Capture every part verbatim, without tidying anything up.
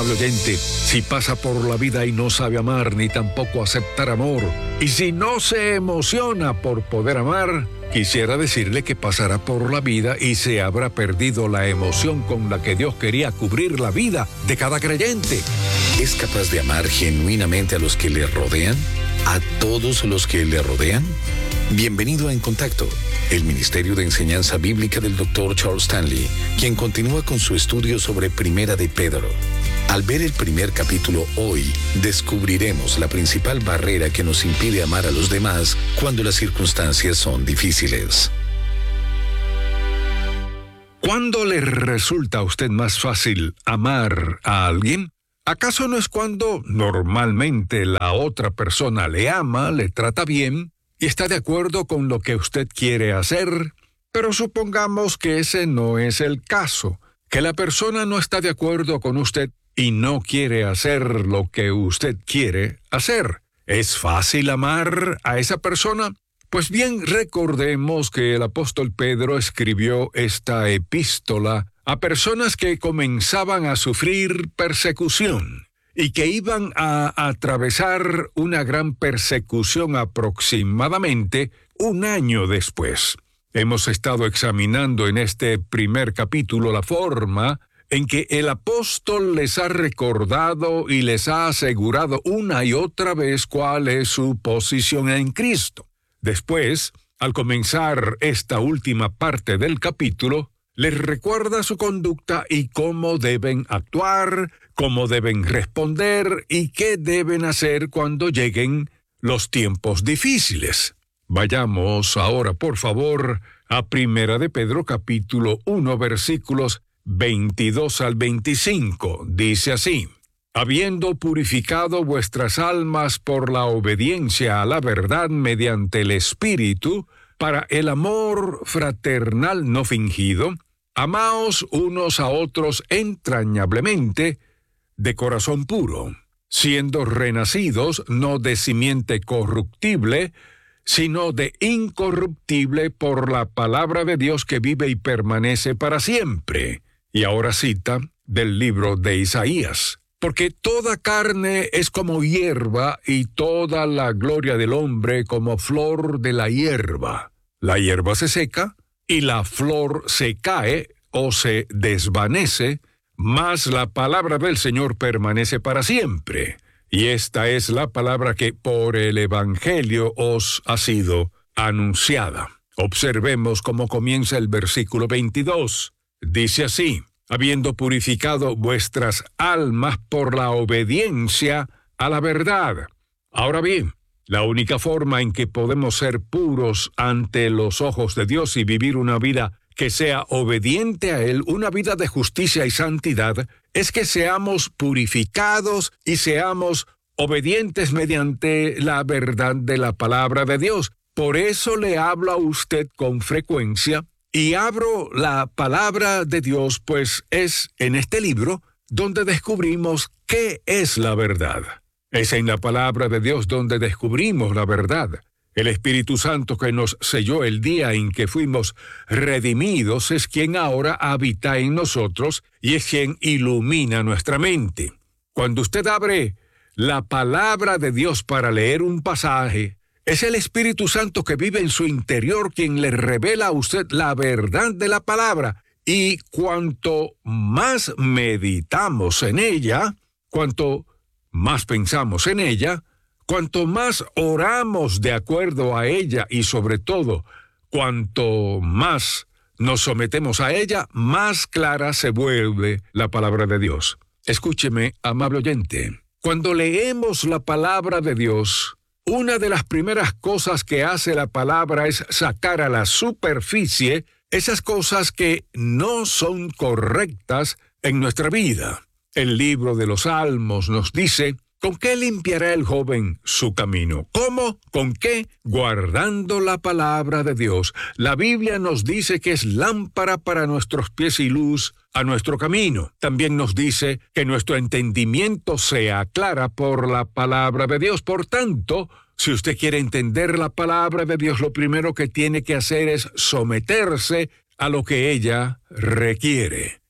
amable oyente, si pasa por la vida y no sabe amar ni tampoco aceptar amor, y si no se emociona por poder amar, quisiera decirle que pasará por la vida y se habrá perdido la emoción con la que Dios quería cubrir la vida de cada creyente. ¿Es capaz de amar genuinamente a los que le rodean? ¿A todos los que le rodean? Bienvenido a En Contacto, el Ministerio de Enseñanza Bíblica del doctor Charles Stanley, quien continúa con su estudio sobre Primera de Pedro. Al ver el primer capítulo hoy, descubriremos la principal barrera que nos impide amar a los demás cuando las circunstancias son difíciles. ¿Cuándo le resulta a usted más fácil amar a alguien? ¿Acaso no es cuando normalmente la otra persona le ama, le trata bien y está de acuerdo con lo que usted quiere hacer? Pero supongamos que ese no es el caso, que la persona no está de acuerdo con usted y no quiere hacer lo que usted quiere hacer. ¿Es fácil amar a esa persona? Pues bien, recordemos que el apóstol Pedro escribió esta epístola a personas que comenzaban a sufrir persecución y que iban a atravesar una gran persecución aproximadamente un año después. Hemos estado examinando en este primer capítulo la forma en que el apóstol les ha recordado y les ha asegurado una y otra vez cuál es su posición en Cristo. Después, al comenzar esta última parte del capítulo, les recuerda su conducta y cómo deben actuar, cómo deben responder y qué deben hacer cuando lleguen los tiempos difíciles. Vayamos ahora, por favor, a Primera de Pedro, capítulo uno, versículos veintidós al veinticinco. Dice así: habiendo purificado vuestras almas por la obediencia a la verdad mediante el Espíritu, para el amor fraternal no fingido, amaos unos a otros entrañablemente, de corazón puro, siendo renacidos no de simiente corruptible, sino de incorruptible por la palabra de Dios que vive y permanece para siempre. Y ahora cita del libro de Isaías: porque toda carne es como hierba, y toda la gloria del hombre como flor de la hierba. La hierba se seca, y la flor se cae o se desvanece, mas la palabra del Señor permanece para siempre. Y esta es la palabra que por el Evangelio os ha sido anunciada. Observemos cómo comienza el versículo veintidós. Dice así: habiendo purificado vuestras almas por la obediencia a la verdad. Ahora bien, la única forma en que podemos ser puros ante los ojos de Dios y vivir una vida que sea obediente a Él, una vida de justicia y santidad, es que seamos purificados y seamos obedientes mediante la verdad de la palabra de Dios. Por eso le hablo a usted con frecuencia y abro la palabra de Dios, pues es en este libro donde descubrimos qué es la verdad. Es en la palabra de Dios donde descubrimos la verdad. El Espíritu Santo que nos selló el día en que fuimos redimidos es quien ahora habita en nosotros y es quien ilumina nuestra mente. Cuando usted abre la palabra de Dios para leer un pasaje, es el Espíritu Santo que vive en su interior quien le revela a usted la verdad de la palabra. Y cuanto más meditamos en ella, cuanto más pensamos en ella, cuanto más oramos de acuerdo a ella y sobre todo, cuanto más nos sometemos a ella, más clara se vuelve la palabra de Dios. Escúcheme, amable oyente. Cuando leemos la palabra de Dios, una de las primeras cosas que hace la palabra es sacar a la superficie esas cosas que no son correctas en nuestra vida. El libro de los Salmos nos dice: ¿con qué limpiará el joven su camino? ¿Cómo? ¿Con qué? Guardando la palabra de Dios. La Biblia nos dice que es lámpara para nuestros pies y luz a nuestro camino. También nos dice que nuestro entendimiento se aclara por la palabra de Dios. Por tanto, si usted quiere entender la palabra de Dios, lo primero que tiene que hacer es someterse a lo que ella requiere.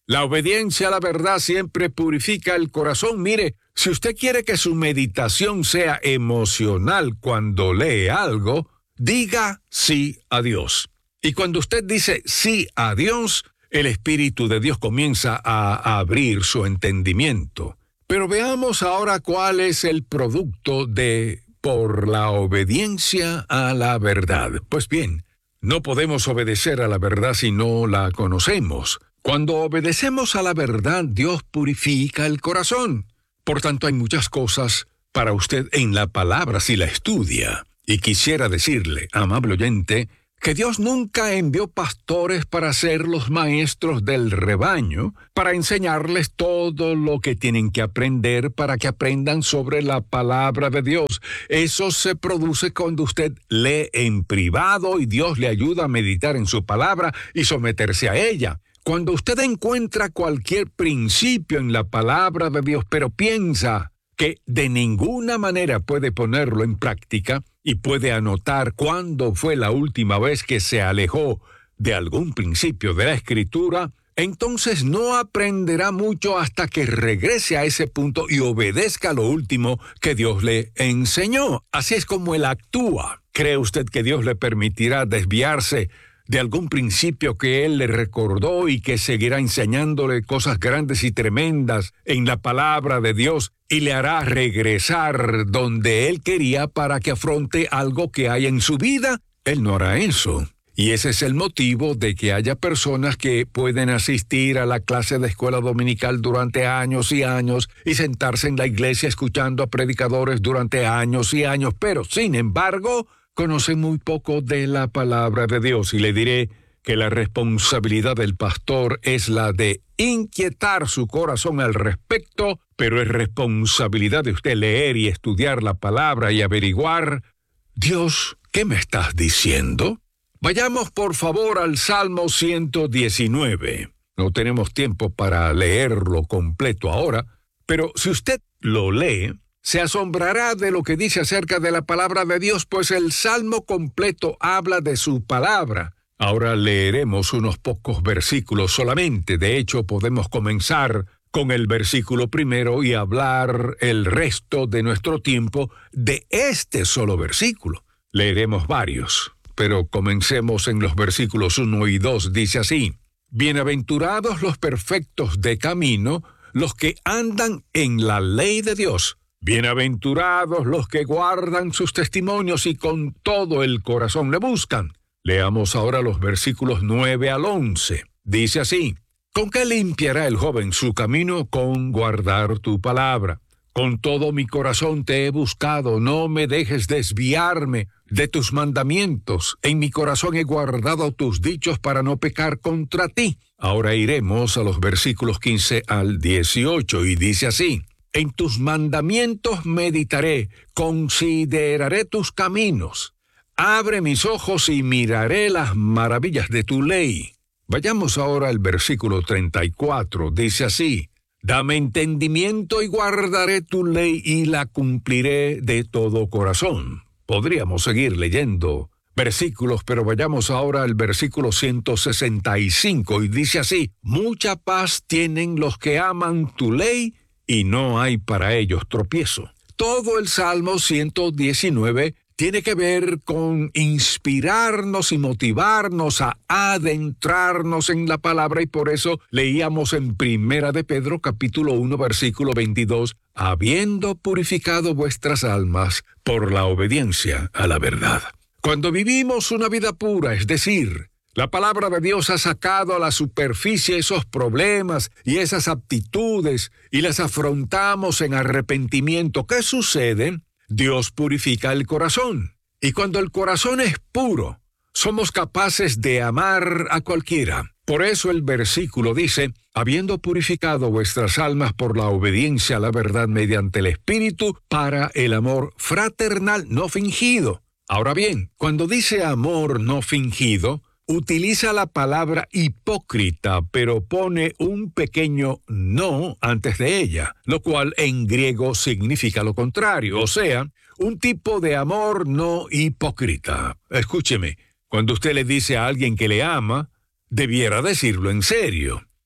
La obediencia a la verdad siempre purifica el corazón. Mire, si usted quiere que su meditación sea emocional cuando lee algo, diga sí a Dios. Y cuando usted dice sí a Dios, el Espíritu de Dios comienza a abrir su entendimiento. Pero veamos ahora cuál es el producto de por la obediencia a la verdad. Pues bien, no podemos obedecer a la verdad si no la conocemos. Cuando obedecemos a la verdad, Dios purifica el corazón. Por tanto, hay muchas cosas para usted en la palabra si la estudia. Y quisiera decirle, amable oyente, que Dios nunca envió pastores para ser los maestros del rebaño, para enseñarles todo lo que tienen que aprender para que aprendan sobre la palabra de Dios. Eso se produce cuando usted lee en privado y Dios le ayuda a meditar en su palabra y someterse a ella. Cuando usted encuentra cualquier principio en la palabra de Dios, pero piensa que de ninguna manera puede ponerlo en práctica y puede anotar cuándo fue la última vez que se alejó de algún principio de la Escritura, entonces no aprenderá mucho hasta que regrese a ese punto y obedezca lo último que Dios le enseñó. Así es como él actúa. ¿Cree usted que Dios le permitirá desviarse de algún principio que él le recordó y que seguirá enseñándole cosas grandes y tremendas en la palabra de Dios y le hará regresar donde él quería para que afronte algo que hay en su vida? Él no hará eso. Y ese es el motivo de que haya personas que pueden asistir a la clase de escuela dominical durante años y años y sentarse en la iglesia escuchando a predicadores durante años y años, pero sin embargo conoce muy poco de la palabra de Dios. Y le diré que la responsabilidad del pastor es la de inquietar su corazón al respecto, pero es responsabilidad de usted leer y estudiar la palabra y averiguar, Dios, ¿qué me estás diciendo? Vayamos por favor al Salmo ciento diecinueve. No tenemos tiempo para leerlo completo ahora, pero si usted lo lee, se asombrará de lo que dice acerca de la palabra de Dios, pues el Salmo completo habla de su palabra. Ahora leeremos unos pocos versículos solamente. De hecho, podemos comenzar con el versículo primero y hablar el resto de nuestro tiempo de este solo versículo. Leeremos varios, pero comencemos en los versículos uno y dos. Dice así: Bienaventurados los perfectos de camino, los que andan en la ley de Dios. Bienaventurados los que guardan sus testimonios y con todo el corazón le buscan. Leamos ahora los versículos nueve al once. Dice así: ¿Con qué limpiará el joven su camino? Con guardar tu palabra. Con todo mi corazón te he buscado, no me dejes desviarme de tus mandamientos. En mi corazón he guardado tus dichos para no pecar contra ti. Ahora iremos a los versículos quince al dieciocho y dice así: En tus mandamientos meditaré, consideraré tus caminos. Abre mis ojos y miraré las maravillas de tu ley. Vayamos ahora al versículo treinta y cuatro. Dice así: Dame entendimiento y guardaré tu ley y la cumpliré de todo corazón. Podríamos seguir leyendo versículos, pero vayamos ahora al versículo ciento sesenta y cinco y dice así: Mucha paz tienen los que aman tu ley y no hay para ellos tropiezo. Todo el Salmo ciento diecinueve tiene que ver con inspirarnos y motivarnos a adentrarnos en la palabra, y por eso leíamos en Primera de Pedro capítulo uno versículo veintidós: habiendo purificado vuestras almas por la obediencia a la verdad. Cuando vivimos una vida pura, es decir, la palabra de Dios ha sacado a la superficie esos problemas y esas aptitudes y las afrontamos en arrepentimiento, ¿qué sucede? Dios purifica el corazón. Y cuando el corazón es puro, somos capaces de amar a cualquiera. Por eso el versículo dice: habiendo purificado vuestras almas por la obediencia a la verdad mediante el Espíritu, para el amor fraternal no fingido. Ahora bien, cuando dice amor no fingido, utiliza la palabra hipócrita, pero pone un pequeño no antes de ella, lo cual en griego significa lo contrario, o sea, un tipo de amor no hipócrita. Escúcheme, cuando usted le dice a alguien que le ama, debiera decirlo en serio.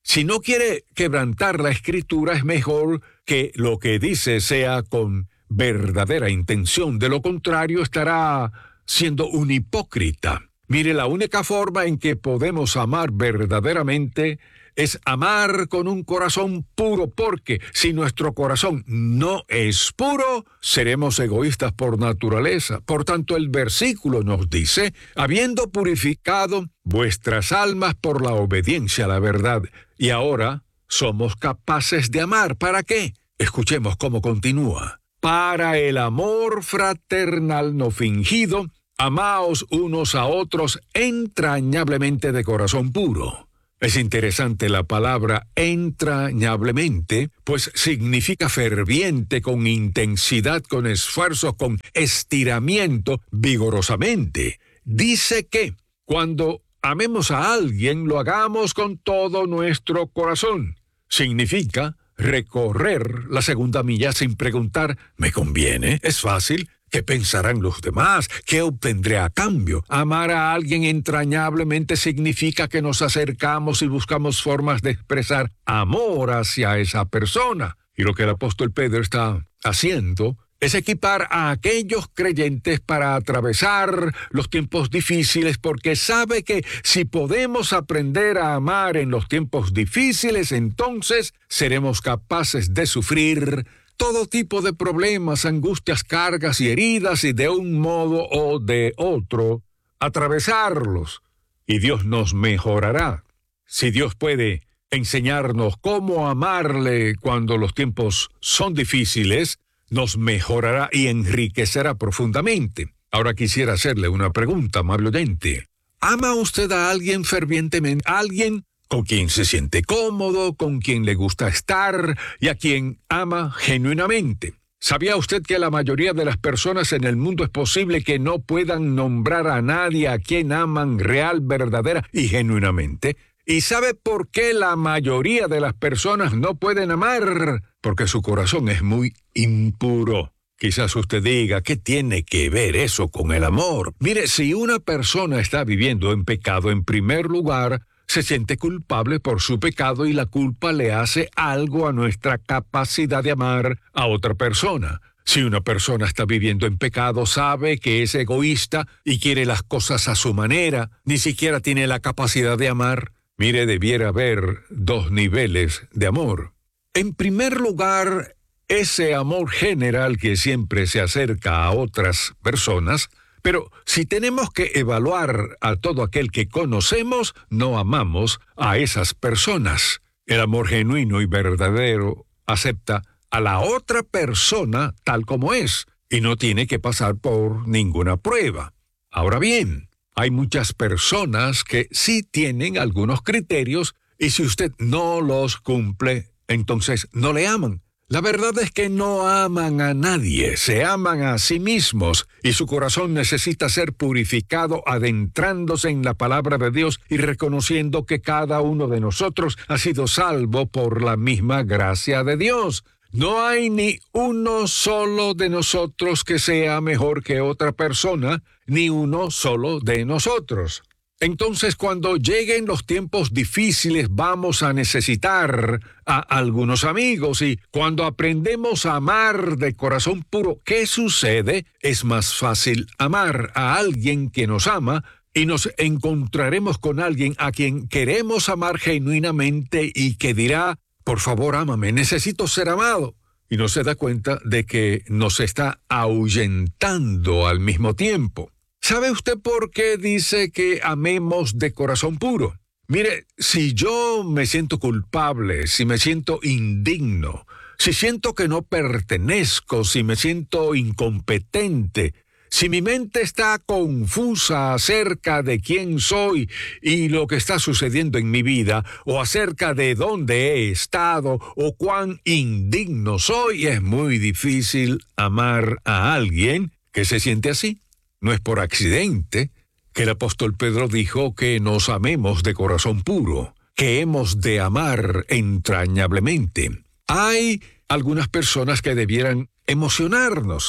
Si no quiere quebrantar la Escritura, es mejor que lo que dice sea con verdadera intención. De lo contrario, estará siendo un hipócrita. Mire, la única forma en que podemos amar verdaderamente es amar con un corazón puro, porque si nuestro corazón no es puro, seremos egoístas por naturaleza. Por tanto, el versículo nos dice, habiendo purificado vuestras almas por la obediencia a la verdad, y ahora somos capaces de amar. ¿Para qué? Escuchemos cómo continúa. Para el amor fraternal no fingido, amaos unos a otros entrañablemente de corazón puro. Es interesante la palabra entrañablemente, pues significa ferviente, con intensidad, con esfuerzo, con estiramiento, vigorosamente. Dice que cuando amemos a alguien, lo hagamos con todo nuestro corazón. Significa recorrer la segunda milla sin preguntar, ¿me conviene? ¿Es fácil? ¿Qué pensarán los demás? ¿Qué obtendré a cambio? Amar a alguien entrañablemente significa que nos acercamos y buscamos formas de expresar amor hacia esa persona. Y lo que el apóstol Pedro está haciendo es equipar a aquellos creyentes para atravesar los tiempos difíciles, porque sabe que si podemos aprender a amar en los tiempos difíciles, entonces seremos capaces de sufrir todo tipo de problemas, angustias, cargas y heridas, y de un modo o de otro atravesarlos. Y Dios nos mejorará. Si Dios puede enseñarnos cómo amarle cuando los tiempos son difíciles, nos mejorará y enriquecerá profundamente. Ahora quisiera hacerle una pregunta, amable oyente. ¿Ama usted a alguien fervientemente? ¿A alguien con quien se siente cómodo, con quien le gusta estar y a quien ama genuinamente? ¿Sabía usted que la mayoría de las personas en el mundo es posible que no puedan nombrar a nadie a quien aman real, verdadera y genuinamente? ¿Y sabe por qué la mayoría de las personas no pueden amar? Porque su corazón es muy impuro. Quizás usted diga, ¿qué tiene que ver eso con el amor? Mire, si una persona está viviendo en pecado, en primer lugar, se siente culpable por su pecado y la culpa le hace algo a nuestra capacidad de amar a otra persona. Si una persona está viviendo en pecado, sabe que es egoísta y quiere las cosas a su manera, ni siquiera tiene la capacidad de amar. Mire, debiera haber dos niveles de amor. En primer lugar, ese amor general que siempre se acerca a otras personas. Pero si tenemos que evaluar a todo aquel que conocemos, no amamos a esas personas. El amor genuino y verdadero acepta a la otra persona tal como es y no tiene que pasar por ninguna prueba. Ahora bien, hay muchas personas que sí tienen algunos criterios y si usted no los cumple, entonces no le aman. La verdad es que no aman a nadie, se aman a sí mismos y su corazón necesita ser purificado adentrándose en la palabra de Dios y reconociendo que cada uno de nosotros ha sido salvo por la misma gracia de Dios. No hay ni uno solo de nosotros que sea mejor que otra persona, ni uno solo de nosotros. Entonces, cuando lleguen los tiempos difíciles, vamos a necesitar a algunos amigos y cuando aprendemos a amar de corazón puro, ¿qué sucede? Es más fácil amar a alguien que nos ama y nos encontraremos con alguien a quien queremos amar genuinamente y que dirá, por favor, ámame, necesito ser amado. Y no se da cuenta de que nos está ahuyentando al mismo tiempo. ¿Sabe usted por qué dice que amemos de corazón puro? Mire, si yo me siento culpable, si me siento indigno, si siento que no pertenezco, si me siento incompetente, si mi mente está confusa acerca de quién soy y lo que está sucediendo en mi vida, o acerca de dónde he estado, o cuán indigno soy, es muy difícil amar a alguien que se siente así. No es por accidente que el apóstol Pedro dijo que nos amemos de corazón puro, que hemos de amar entrañablemente. Hay algunas personas que debieran emocionarnos,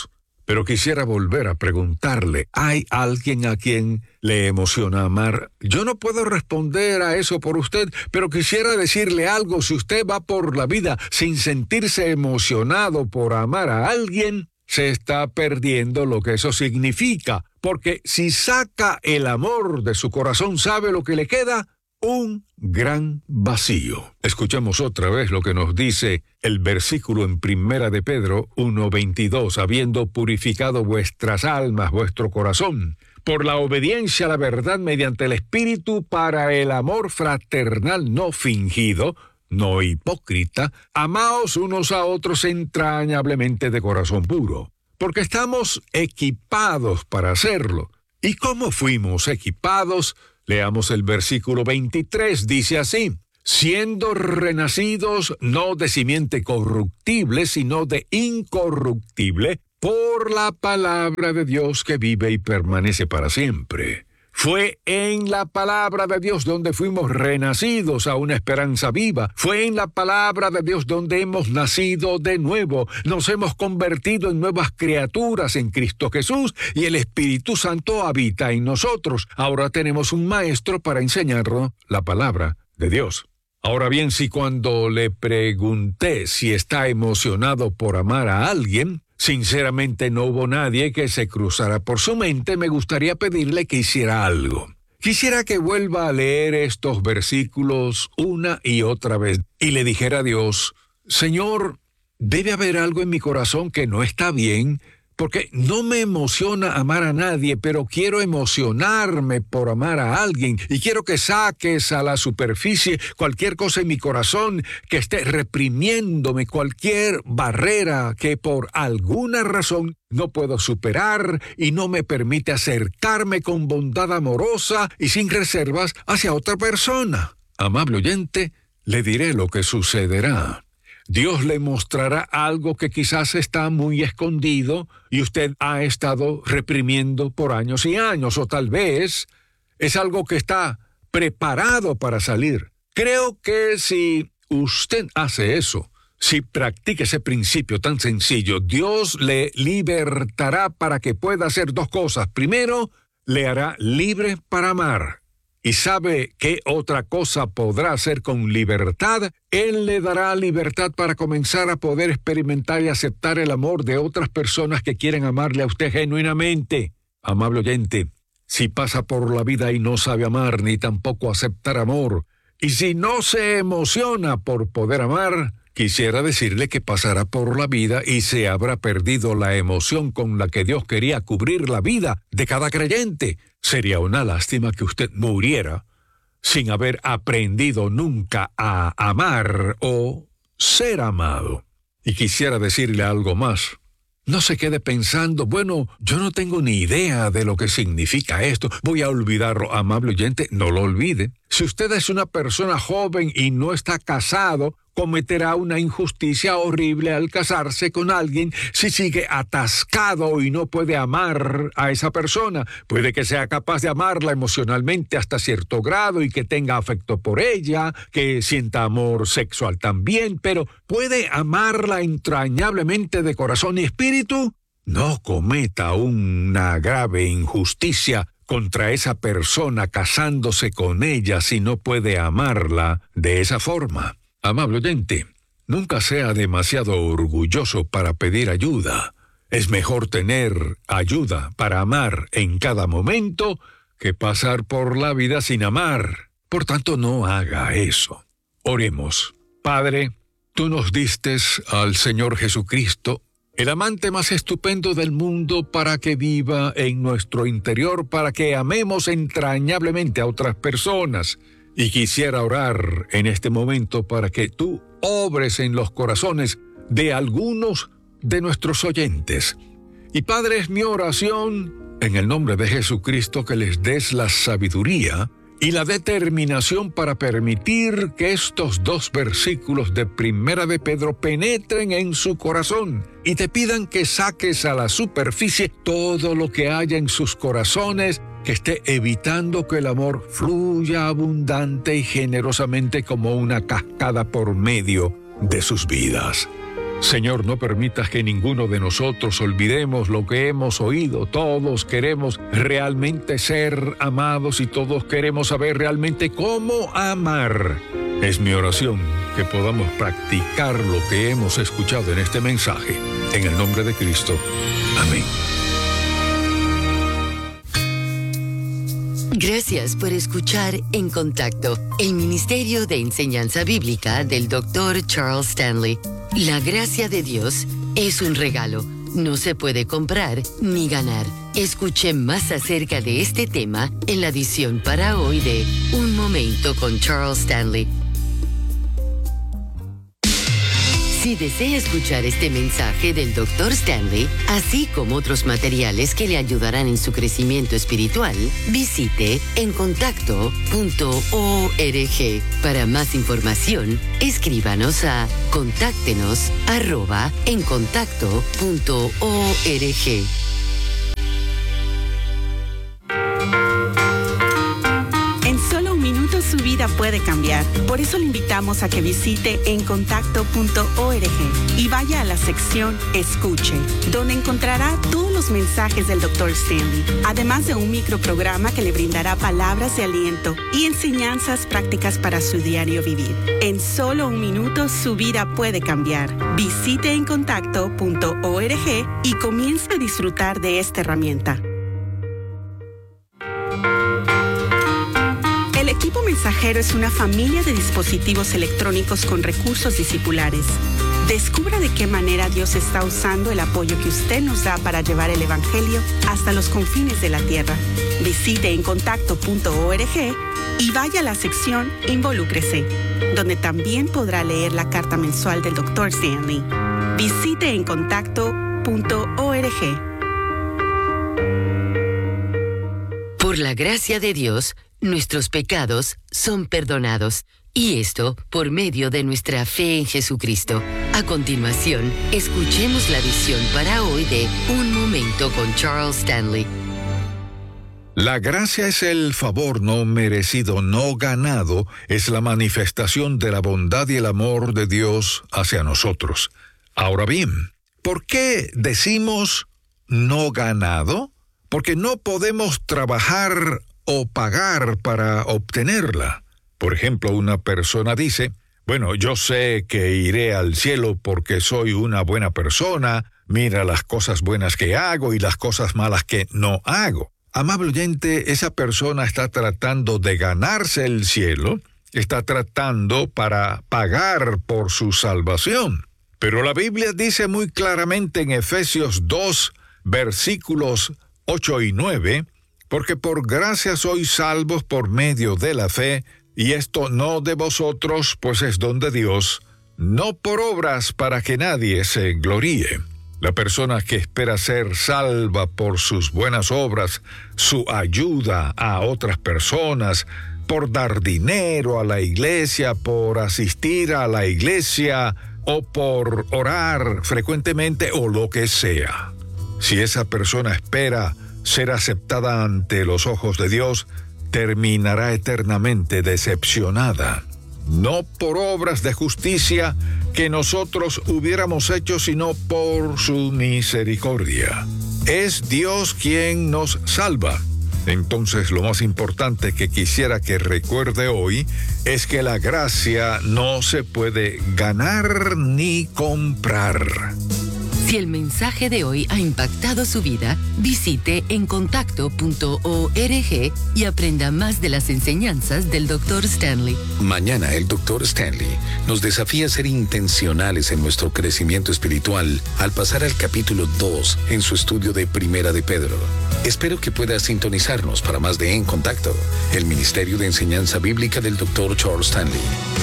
Pero quisiera volver a preguntarle, ¿hay alguien a quien le emociona amar? Yo no puedo responder a eso por usted, pero quisiera decirle algo. Si usted va por la vida sin sentirse emocionado por amar a alguien, se está perdiendo lo que eso significa. Porque si saca el amor de su corazón, ¿sabe lo que le queda? Un gran vacío. Escuchemos otra vez lo que nos dice el versículo en Primera de Pedro uno veintidós. Habiendo purificado vuestras almas, vuestro corazón, por la obediencia a la verdad mediante el Espíritu, para el amor fraternal no fingido, no hipócrita, amaos unos a otros entrañablemente de corazón puro, porque estamos equipados para hacerlo. ¿Y cómo fuimos equipados? Leamos el versículo veintitrés, dice así: siendo renacidos no de simiente corruptible, sino de incorruptible, por la palabra de Dios que vive y permanece para siempre. Fue en la palabra de Dios donde fuimos renacidos a una esperanza viva. Fue en la palabra de Dios donde hemos nacido de nuevo. Nos hemos convertido en nuevas criaturas en Cristo Jesús y el Espíritu Santo habita en nosotros. Ahora tenemos un maestro para enseñarnos la palabra de Dios. Ahora bien, si cuando le pregunté si está emocionado por amar a alguien, sinceramente no hubo nadie que se cruzara por su mente, me gustaría pedirle que hiciera algo. Quisiera que vuelva a leer estos versículos una y otra vez y le dijera a Dios: Señor, debe haber algo en mi corazón que no está bien, porque no me emociona amar a nadie, pero quiero emocionarme por amar a alguien y quiero que saques a la superficie cualquier cosa en mi corazón que esté reprimiéndome, cualquier barrera que por alguna razón no puedo superar y no me permite acercarme con bondad amorosa y sin reservas hacia otra persona. Amable oyente, le diré lo que sucederá. Dios le mostrará algo que quizás está muy escondido y usted ha estado reprimiendo por años y años, o tal vez es algo que está preparado para salir. Creo que si usted hace eso, si practica ese principio tan sencillo, Dios le libertará para que pueda hacer dos cosas. Primero, le hará libre para amar. ¿Y sabe qué otra cosa podrá hacer con libertad? Él le dará libertad para comenzar a poder experimentar y aceptar el amor de otras personas que quieren amarle a usted genuinamente. Amable oyente, si pasa por la vida y no sabe amar ni tampoco aceptar amor, y si no se emociona por poder amar, quisiera decirle que pasará por la vida y se habrá perdido la emoción con la que Dios quería cubrir la vida de cada creyente. Sería una lástima que usted muriera sin haber aprendido nunca a amar o ser amado. Y quisiera decirle algo más. No se quede pensando, bueno, yo no tengo ni idea de lo que significa esto, voy a olvidarlo. Amable oyente, no lo olvide. Si usted es una persona joven y no está casado, cometerá una injusticia horrible al casarse con alguien si sigue atascado y no puede amar a esa persona. Puede que sea capaz de amarla emocionalmente hasta cierto grado y que tenga afecto por ella, que sienta amor sexual también, pero ¿puede amarla entrañablemente de corazón y espíritu? No cometa una grave injusticia contra esa persona casándose con ella si no puede amarla de esa forma. Amable oyente, nunca sea demasiado orgulloso para pedir ayuda. Es mejor tener ayuda para amar en cada momento que pasar por la vida sin amar. Por tanto, no haga eso. Oremos. Padre, tú nos diste al Señor Jesucristo, el amante más estupendo del mundo, para que viva en nuestro interior, para que amemos entrañablemente a otras personas. Y quisiera orar en este momento para que tú obres en los corazones de algunos de nuestros oyentes. Y Padre, es mi oración, en el nombre de Jesucristo, que les des la sabiduría y la determinación para permitir que estos dos versículos de Primera de Pedro penetren en su corazón y te pidan que saques a la superficie todo lo que haya en sus corazones que esté evitando que el amor fluya abundante y generosamente como una cascada por medio de sus vidas. Señor, no permitas que ninguno de nosotros olvidemos lo que hemos oído. Todos queremos realmente ser amados y todos queremos saber realmente cómo amar. Es mi oración que podamos practicar lo que hemos escuchado en este mensaje. En el nombre de Cristo. Amén. Gracias por escuchar En Contacto, el Ministerio de Enseñanza Bíblica del doctor Charles Stanley. La gracia de Dios es un regalo, no se puede comprar ni ganar. Escuche más acerca de este tema en la edición para hoy de Un Momento con Charles Stanley. Si desea escuchar este mensaje del doctor Stanley, así como otros materiales que le ayudarán en su crecimiento espiritual, visite en contacto punto org. Para más información, escríbanos a contáctenos arroba en contacto punto org. Su vida puede cambiar. Por eso le invitamos a que visite en contacto punto org y vaya a la sección Escuche, donde encontrará todos los mensajes del doctor Stanley, además de un microprograma que le brindará palabras de aliento y enseñanzas prácticas para su diario vivir. En solo un minuto su vida puede cambiar. Visite en contacto punto org y comience a disfrutar de esta herramienta. El equipo mensajero es una familia de dispositivos electrónicos con recursos discipulares. Descubra de qué manera Dios está usando el apoyo que usted nos da para llevar el Evangelio hasta los confines de la tierra. Visite en contacto punto org y vaya a la sección Involúcrese, donde también podrá leer la carta mensual del doctor Stanley. Visite en contacto punto org. Por la gracia de Dios, nuestros pecados son perdonados, y esto por medio de nuestra fe en Jesucristo. A continuación, escuchemos la edición para hoy de Un Momento con Charles Stanley. La gracia es el favor no merecido, no ganado, es la manifestación de la bondad y el amor de Dios hacia nosotros. Ahora bien, ¿por qué decimos no ganado? Porque no podemos trabajar o pagar para obtenerla. Por ejemplo, una persona dice, bueno, yo sé que iré al cielo porque soy una buena persona, mira las cosas buenas que hago y las cosas malas que no hago. Amable oyente, esa persona está tratando de ganarse el cielo, está tratando para pagar por su salvación. Pero la Biblia dice muy claramente en Efesios dos, versículos ocho y nueve, porque por gracia sois salvos por medio de la fe, y esto no de vosotros, pues es don de Dios, no por obras para que nadie se gloríe. La persona que espera ser salva por sus buenas obras, su ayuda a otras personas, por dar dinero a la iglesia, por asistir a la iglesia, o por orar frecuentemente, o lo que sea. Si esa persona espera ser aceptada ante los ojos de Dios, terminará eternamente decepcionada. No por obras de justicia que nosotros hubiéramos hecho, sino por su misericordia. Es Dios quien nos salva. Entonces, lo más importante que quisiera que recuerde hoy es que la gracia no se puede ganar ni comprar. Si el mensaje de hoy ha impactado su vida, visite en contacto punto org y aprenda más de las enseñanzas del doctor Stanley. Mañana el doctor Stanley nos desafía a ser intencionales en nuestro crecimiento espiritual al pasar al capítulo dos en su estudio de Primera de Pedro. Espero que pueda sintonizarnos para más de En Contacto, el Ministerio de Enseñanza Bíblica del doctor Charles Stanley.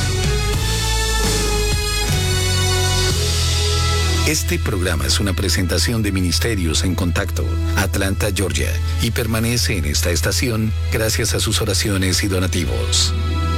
Este programa es una presentación de Ministerios en Contacto, Atlanta, Georgia, y permanece en esta estación gracias a sus oraciones y donativos.